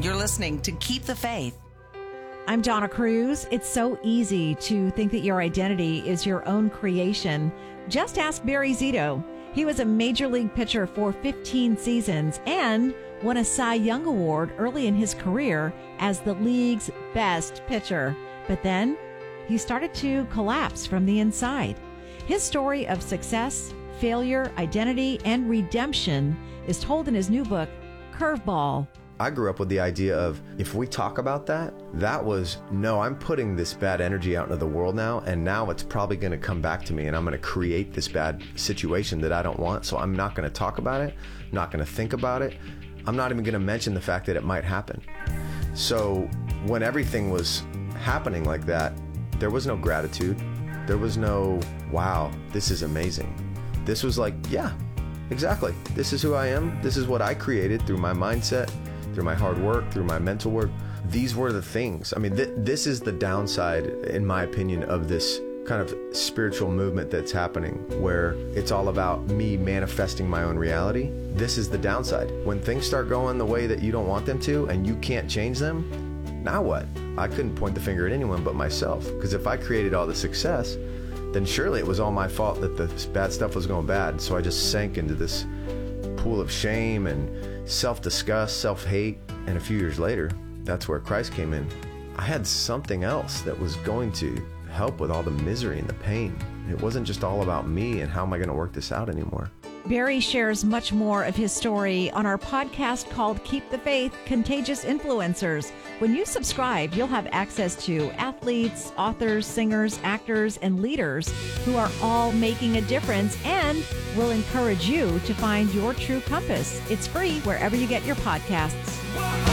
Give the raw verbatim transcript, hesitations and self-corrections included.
You're listening to Keep the Faith. I'm Donna Cruz. It's so easy to think that your identity is your own creation. Just ask Barry Zito. He was a major league pitcher for fifteen seasons and won a Cy Young Award early in his career as the league's best pitcher. But then he started to collapse from the inside. His story of success, failure, identity, and redemption is told in his new book, Curveball. I grew up with the idea of, if we talk about that, that was, no, I'm putting this bad energy out into the world now, and now it's probably going to come back to me, and I'm going to create this bad situation that I don't want, so I'm not going to talk about it, not going to think about it. I'm not even going to mention the fact that it might happen. So when everything was happening like that, there was no gratitude. There was no, wow, this is amazing. This was like, yeah, exactly. This is who I am. This is what I created through my mindset, through my hard work, through my mental work. These were the things. I mean, th- this is the downside, in my opinion, of this kind of spiritual movement that's happening, where it's all about me manifesting my own reality. This is the downside. When things start going the way that you don't want them to, and you can't change them, now what? I couldn't point the finger at anyone but myself, because if I created all the success, then surely it was all my fault that the bad stuff was going bad. So I just sank into this pool of shame and self-disgust, self-hate, and a few years later, that's where Christ came in. I had something else that was going to help with all the misery and the pain. It wasn't just all about me and how am I going to work this out anymore. Barry shares much more of his story on our podcast called Keep the Faith, Contagious Influencers. When you subscribe, you'll have access to athletes, authors, singers, actors, and leaders who are all making a difference and will encourage you to find your true compass. It's free wherever you get your podcasts.